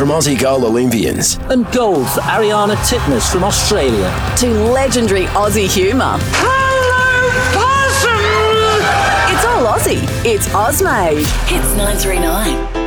from Aussie goal Olympians. And gold for Ariana Titmus from Australia. To legendary Aussie humour. Hello, possum! It's all Aussie. It's Ozmade. Hits 939.